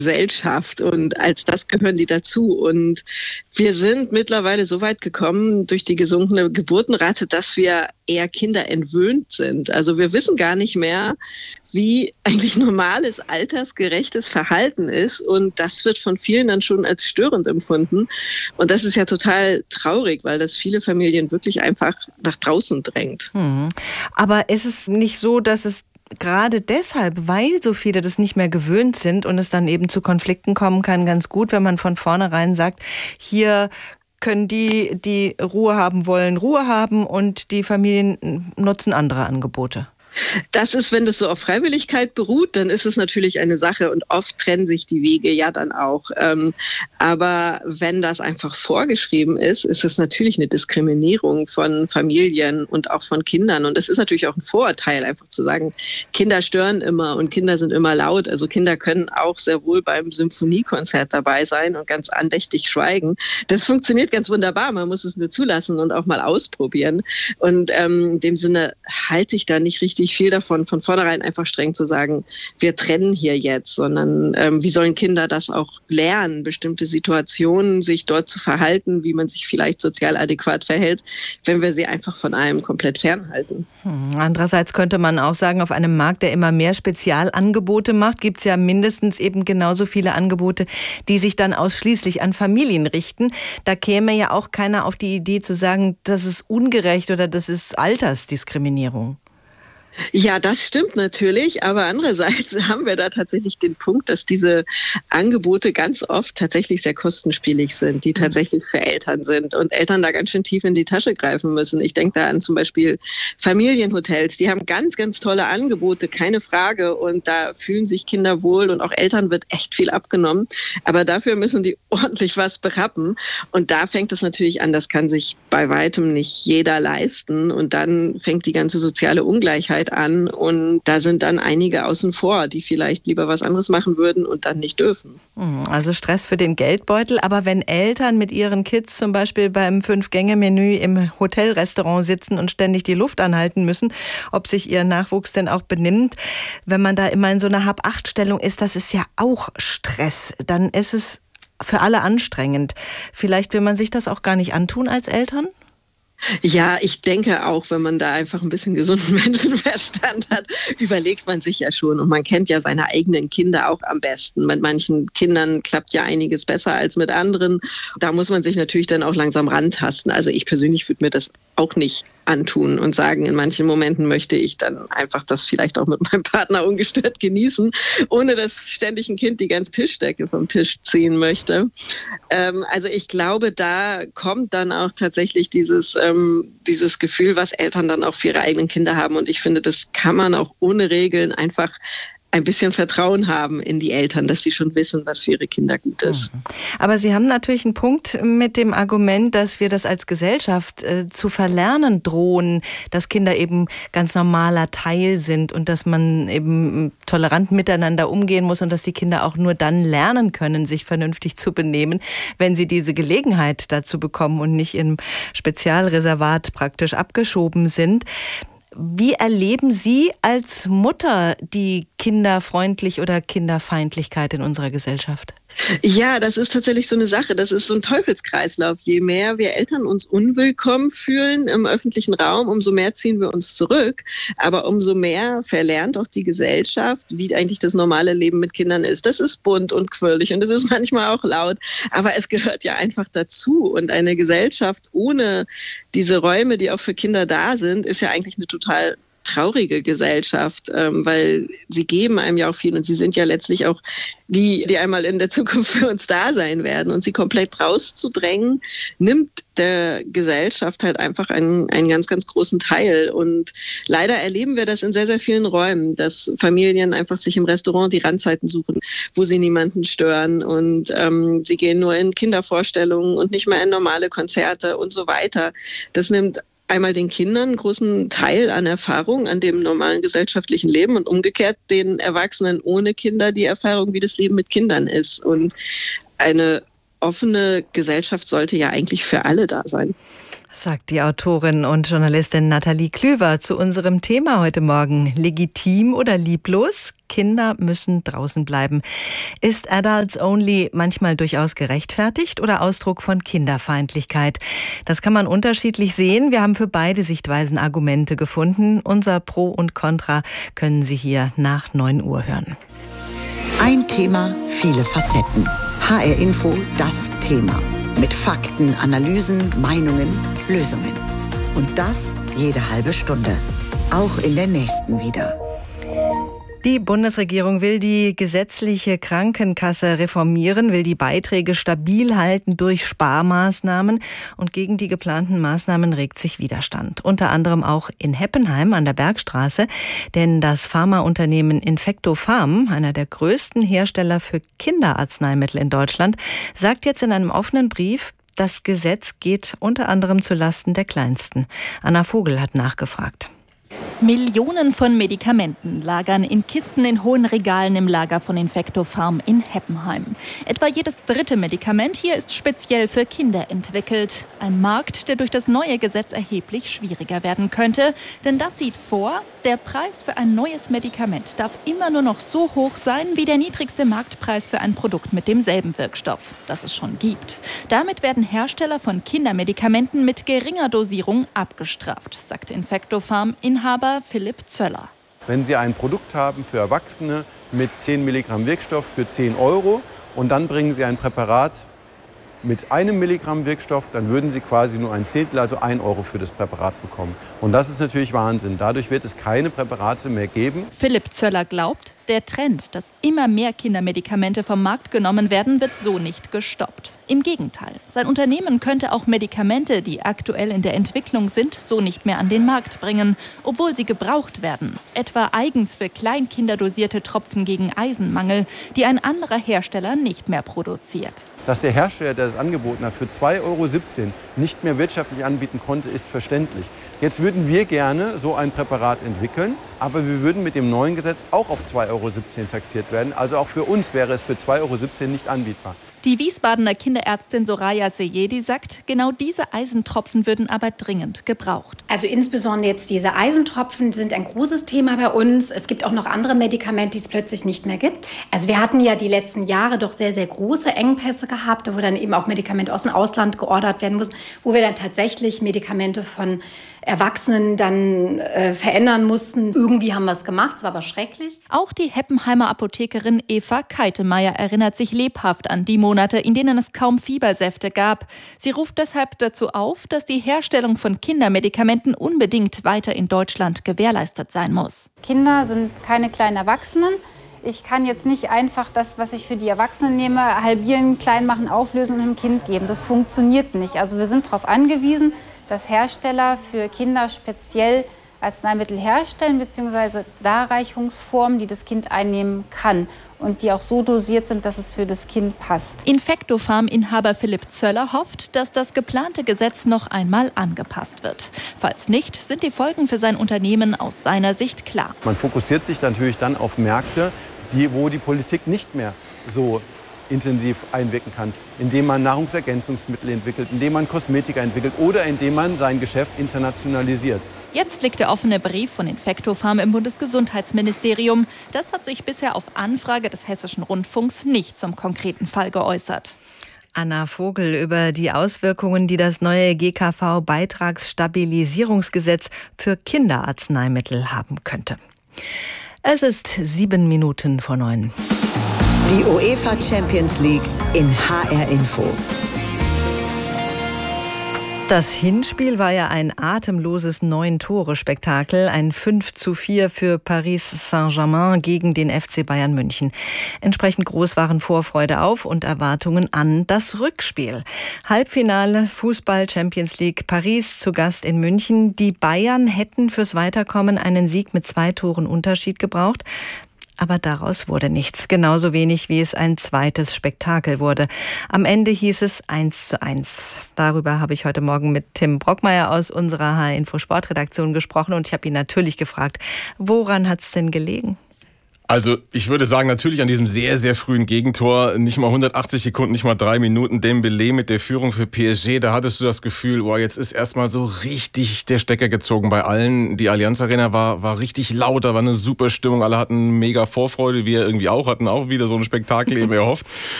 Gesellschaft und als das gehören die dazu. Und wir sind mittlerweile so weit gekommen durch die gesunkene Geburtenrate, dass wir eher kinderentwöhnt sind. Also wir wissen gar nicht mehr, wie eigentlich normales, altersgerechtes Verhalten ist. Und das wird von vielen dann schon als störend empfunden. Und das ist ja total traurig, weil das viele Familien wirklich einfach nach draußen drängt. Aber ist es nicht so, dass es gerade deshalb, weil so viele das nicht mehr gewöhnt sind und es dann eben zu Konflikten kommen kann, ganz gut, wenn man von vornherein sagt, hier können die Ruhe haben wollen, Ruhe haben und die Familien nutzen andere Angebote? Das ist, wenn das so auf Freiwilligkeit beruht, dann ist es natürlich eine Sache und oft trennen sich die Wege ja dann auch. Aber wenn das einfach vorgeschrieben ist, ist es natürlich eine Diskriminierung von Familien und auch von Kindern. Und es ist natürlich auch ein Vorurteil, einfach zu sagen, Kinder stören immer und Kinder sind immer laut. Also Kinder können auch sehr wohl beim Symphoniekonzert dabei sein und ganz andächtig schweigen. Das funktioniert ganz wunderbar. Man muss es nur zulassen und auch mal ausprobieren. Und in dem Sinne halte ich da nicht richtig viel davon, von vornherein einfach streng zu sagen, wir trennen hier jetzt, sondern wie sollen Kinder das auch lernen, bestimmte Situationen sich dort zu verhalten, wie man sich vielleicht sozial adäquat verhält, wenn wir sie einfach von allem komplett fernhalten. Andererseits könnte man auch sagen, auf einem Markt, der immer mehr Spezialangebote macht, gibt es ja mindestens eben genauso viele Angebote, die sich dann ausschließlich an Familien richten. Da käme ja auch keiner auf die Idee zu sagen, das ist ungerecht oder das ist Altersdiskriminierung. Ja, das stimmt natürlich, aber andererseits haben wir da tatsächlich den Punkt, dass diese Angebote ganz oft tatsächlich sehr kostenspielig sind, die tatsächlich für Eltern sind und Eltern da ganz schön tief in die Tasche greifen müssen. Ich denke da an zum Beispiel Familienhotels, die haben ganz, ganz tolle Angebote, keine Frage, und da fühlen sich Kinder wohl und auch Eltern wird echt viel abgenommen, aber dafür müssen die ordentlich was berappen und da fängt es natürlich an, das kann sich bei weitem nicht jeder leisten und dann fängt die ganze soziale Ungleichheit an und da sind dann einige außen vor, die vielleicht lieber was anderes machen würden und dann nicht dürfen. Also Stress für den Geldbeutel, aber wenn Eltern mit ihren Kids zum Beispiel beim 5-Gänge-Menü im Hotelrestaurant sitzen und ständig die Luft anhalten müssen, ob sich ihr Nachwuchs denn auch benimmt, wenn man da immer in so einer Hab-Acht-Stellung ist, das ist ja auch Stress, dann ist es für alle anstrengend. Vielleicht will man sich das auch gar nicht antun als Eltern? Ja, ich denke auch, wenn man da einfach ein bisschen gesunden Menschenverstand hat, überlegt man sich ja schon. Und man kennt ja seine eigenen Kinder auch am besten. Mit manchen Kindern klappt ja einiges besser als mit anderen. Da muss man sich natürlich dann auch langsam rantasten. Also ich persönlich würde mir das auch nicht antun und sagen, in manchen Momenten möchte ich dann einfach das vielleicht auch mit meinem Partner ungestört genießen, ohne dass ständig ein Kind die ganze Tischdecke vom Tisch ziehen möchte. Also ich glaube, da kommt dann auch tatsächlich dieses Gefühl, was Eltern dann auch für ihre eigenen Kinder haben. Und ich finde, das kann man auch ohne Regeln einfach ein bisschen Vertrauen haben in die Eltern, dass sie schon wissen, was für ihre Kinder gut ist. Aber Sie haben natürlich einen Punkt mit dem Argument, dass wir das als Gesellschaft zu verlernen drohen, dass Kinder eben ganz normaler Teil sind und dass man eben tolerant miteinander umgehen muss und dass die Kinder auch nur dann lernen können, sich vernünftig zu benehmen, wenn sie diese Gelegenheit dazu bekommen und nicht im Spezialreservat praktisch abgeschoben sind. Wie erleben Sie als Mutter die Kinderfreundlich oder Kinderfeindlichkeit in unserer Gesellschaft? Ja, das ist tatsächlich so eine Sache. Das ist so ein Teufelskreislauf. Je mehr wir Eltern uns unwillkommen fühlen im öffentlichen Raum, umso mehr ziehen wir uns zurück. Aber umso mehr verlernt auch die Gesellschaft, wie eigentlich das normale Leben mit Kindern ist. Das ist bunt und quirlig und es ist manchmal auch laut. Aber es gehört ja einfach dazu. Und eine Gesellschaft ohne diese Räume, die auch für Kinder da sind, ist ja eigentlich eine total traurige Gesellschaft, weil sie geben einem ja auch viel und sie sind ja letztlich auch die einmal in der Zukunft für uns da sein werden und sie komplett rauszudrängen, nimmt der Gesellschaft halt einfach einen ganz, ganz großen Teil und leider erleben wir das in sehr, sehr vielen Räumen, dass Familien einfach sich im Restaurant die Randzeiten suchen, wo sie niemanden stören und sie gehen nur in Kindervorstellungen und nicht mehr in normale Konzerte und so weiter. Das nimmt einmal den Kindern einen großen Teil an Erfahrung an dem normalen gesellschaftlichen Leben und umgekehrt den Erwachsenen ohne Kinder die Erfahrung, wie das Leben mit Kindern ist. Und eine offene Gesellschaft sollte ja eigentlich für alle da sein. Sagt die Autorin und Journalistin Nathalie Klüver zu unserem Thema heute Morgen. Legitim oder lieblos? Kinder müssen draußen bleiben. Ist Adults Only manchmal durchaus gerechtfertigt oder Ausdruck von Kinderfeindlichkeit? Das kann man unterschiedlich sehen. Wir haben für beide Sichtweisen Argumente gefunden. Unser Pro und Contra können Sie hier nach 9 Uhr hören. Ein Thema, viele Facetten. HR Info, das Thema. Mit Fakten, Analysen, Meinungen, Lösungen. Und das jede halbe Stunde. Auch in der nächsten wieder. Die Bundesregierung will die gesetzliche Krankenkasse reformieren, will die Beiträge stabil halten durch Sparmaßnahmen. Und gegen die geplanten Maßnahmen regt sich Widerstand. Unter anderem auch in Heppenheim an der Bergstraße. Denn das Pharmaunternehmen Infectopharm, einer der größten Hersteller für Kinderarzneimittel in Deutschland, sagt jetzt in einem offenen Brief, das Gesetz geht unter anderem zulasten der Kleinsten. Anna Vogel hat nachgefragt. Millionen von Medikamenten lagern in Kisten in hohen Regalen im Lager von Infectopharm in Heppenheim. Etwa jedes 3. Medikament hier ist speziell für Kinder entwickelt. Ein Markt, der durch das neue Gesetz erheblich schwieriger werden könnte. Denn das sieht vor, der Preis für ein neues Medikament darf immer nur noch so hoch sein wie der niedrigste Marktpreis für ein Produkt mit demselben Wirkstoff, das es schon gibt. Damit werden Hersteller von Kindermedikamenten mit geringer Dosierung abgestraft, sagt Infectopharm-Inhaber Philipp Zöller. Wenn Sie ein Produkt haben für Erwachsene mit 10 Milligramm Wirkstoff für 10 € und dann bringen Sie ein Präparat mit 1 Milligramm Wirkstoff, dann würden Sie quasi nur ein Zehntel, also 1 € für das Präparat bekommen. Und das ist natürlich Wahnsinn. Dadurch wird es keine Präparate mehr geben. Philipp Zöller glaubt, der Trend, dass immer mehr Kindermedikamente vom Markt genommen werden, wird so nicht gestoppt. Im Gegenteil, sein Unternehmen könnte auch Medikamente, die aktuell in der Entwicklung sind, so nicht mehr an den Markt bringen, obwohl sie gebraucht werden. Etwa eigens für Kleinkinder dosierte Tropfen gegen Eisenmangel, die ein anderer Hersteller nicht mehr produziert. Dass der Hersteller, der das angeboten hat, für 2,17 € nicht mehr wirtschaftlich anbieten konnte, ist verständlich. Jetzt würden wir gerne so ein Präparat entwickeln, aber wir würden mit dem neuen Gesetz auch auf 2,17 € taxiert werden. Also auch für uns wäre es für 2,17 € nicht anbietbar. Die Wiesbadener Kinderärztin Soraya Seyedi sagt, genau diese Eisentropfen würden aber dringend gebraucht. Also insbesondere jetzt diese Eisentropfen sind ein großes Thema bei uns. Es gibt auch noch andere Medikamente, die es plötzlich nicht mehr gibt. Also wir hatten ja die letzten Jahre doch sehr, sehr große Engpässe gehabt, wo dann eben auch Medikamente aus dem Ausland geordert werden mussten, wo wir dann tatsächlich Medikamente von Erwachsenen dann verändern mussten. Irgendwie haben wir es gemacht, es war aber schrecklich. Auch die Heppenheimer Apothekerin Eva Keitemeyer erinnert sich lebhaft an die Monate, in denen es kaum Fiebersäfte gab. Sie ruft deshalb dazu auf, dass die Herstellung von Kindermedikamenten unbedingt weiter in Deutschland gewährleistet sein muss. Kinder sind keine kleinen Erwachsenen. Ich kann jetzt nicht einfach das, was ich für die Erwachsenen nehme, halbieren, klein machen, auflösen und einem Kind geben. Das funktioniert nicht. Also wir sind darauf angewiesen, dass Hersteller für Kinder speziell Arzneimittel herstellen, beziehungsweise Darreichungsformen, die das Kind einnehmen kann und die auch so dosiert sind, dass es für das Kind passt. Infectopharm-Inhaber Philipp Zöller hofft, dass das geplante Gesetz noch einmal angepasst wird. Falls nicht, sind die Folgen für sein Unternehmen aus seiner Sicht klar. Man fokussiert sich natürlich dann auf Märkte, wo die Politik nicht mehr so intensiv einwirken kann, indem man Nahrungsergänzungsmittel entwickelt, indem man Kosmetika entwickelt oder indem man sein Geschäft internationalisiert. Jetzt liegt der offene Brief von Infectopharm im Bundesgesundheitsministerium. Das hat sich bisher auf Anfrage des Hessischen Rundfunks nicht zum konkreten Fall geäußert. Anna Vogel über die Auswirkungen, die das neue GKV-Beitragsstabilisierungsgesetz für Kinderarzneimittel haben könnte. Es ist 7 Minuten vor 9. Die UEFA Champions League in HR Info. Das Hinspiel war ja ein atemloses 9-Tore-Spektakel, ein 5:4 für Paris Saint-Germain gegen den FC Bayern München. Entsprechend groß waren Vorfreude auf und Erwartungen an das Rückspiel. Halbfinale Fußball Champions League, Paris zu Gast in München. Die Bayern hätten fürs Weiterkommen einen Sieg mit 2 Toren Unterschied gebraucht. Aber daraus wurde nichts, genauso wenig wie es ein zweites Spektakel wurde. Am Ende hieß es 1:1. Darüber habe ich heute Morgen mit Tim Brockmeier aus unserer HR-Info Sportredaktion gesprochen und ich habe ihn natürlich gefragt, woran hat es denn gelegen? Also ich würde sagen, natürlich an diesem sehr, sehr frühen Gegentor, nicht mal 180 Sekunden, nicht mal 3 Minuten, Dembélé mit der Führung für PSG, da hattest du das Gefühl, jetzt ist erstmal so richtig der Stecker gezogen bei allen. Die Allianz Arena war richtig laut, da war eine super Stimmung, alle hatten mega Vorfreude, wir irgendwie auch, hatten auch wieder so ein Spektakel eben erhofft.